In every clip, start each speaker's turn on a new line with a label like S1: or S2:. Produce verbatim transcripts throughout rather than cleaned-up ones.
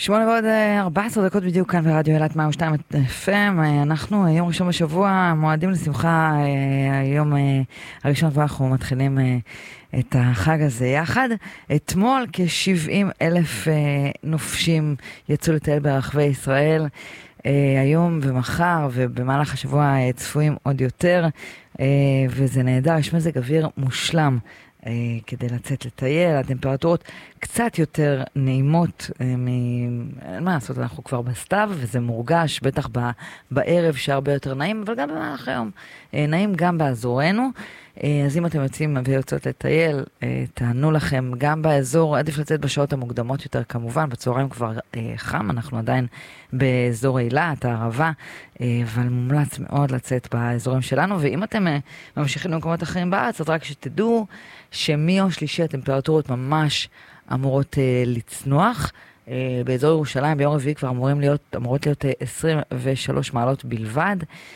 S1: שמונה ועוד ארבע עשרה דקות בדיוק כאן ברדיו אילת מאה ושתיים אף אם. אנחנו יום ראשון בשבוע מועדים לשמחה, היום הראשון ואנחנו מתחילים את החג הזה יחד. אתמול כ-שבעים אלף נופשים יצאו לטייל ברחבי ישראל, היום ומחר ובמהלך השבוע צפויים עוד יותר, וזה נהדר, יש מזג אוויר מושלם כדי לצאת לטייל. הטמפרטורות קצת יותר נעימות, אין מה לעשות, אנחנו כבר בסתיו וזה מורגש, בטח בערב שהרבה יותר נעים, אבל גם במהלך היום נעים גם באזורנו. אז אם אתם יוצאים ויוצאות לטייל, תענו לכם גם באזור, עדיף לצאת בשעות המוקדמות יותר כמובן, בצהריים כבר חם, אנחנו עדיין באזור אילת, הערבה, אבל מומלץ מאוד לצאת באזורים שלנו. ואם אתם ממשיכים למקומות אחרים בארץ, אז רק שתדעו שמיום שלישי הטמפרטורות ממש אמורות לצנוח. באזור ירושלים ביום רביעי כבר אמורים להיות, אמורות להיות עשרים ושלוש מעלות בלבד,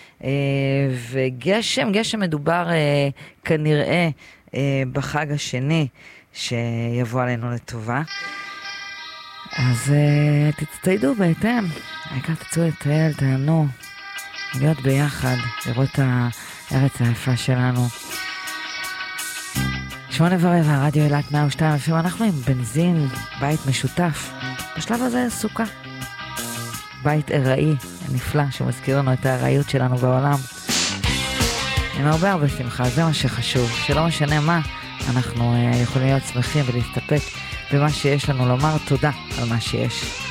S1: וגשם, גשם מדובר כנראה בחג השני שיבוא עלינו לטובה. אז תצטיידו בהתאם, העיקר תצאו לטייל, תהנו, להיות ביחד, לראות את הארץ היפה שלנו. שמונה ורבע, רדיו אילת מאה ושתיים אף אם, אנחנו עם בנזין, בית משותף, בשלב הזה סוכה. בית עראי, נפלא, שמזכיר לנו את העראיות שלנו בעולם. עם הרבה הרבה שמחה, זה מה שחשוב, שלא משנה מה, אנחנו יכולים להיות שמחים ולהסתפק במה שיש לנו, לומר תודה על מה שיש.